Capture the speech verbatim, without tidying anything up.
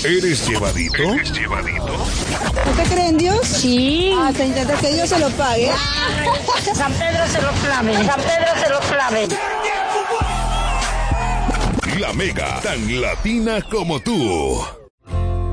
¿Eres llevadito? ¿Eres llevadito? ¿Usted cree en Dios? Sí. Ah, se intenta que Dios se lo pague. San Pedro se lo clave. San Pedro se lo clave. La Mega, tan latina como tú.